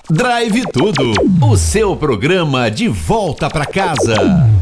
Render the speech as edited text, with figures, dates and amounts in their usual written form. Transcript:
Drive Tudo, o seu programa de volta pra casa.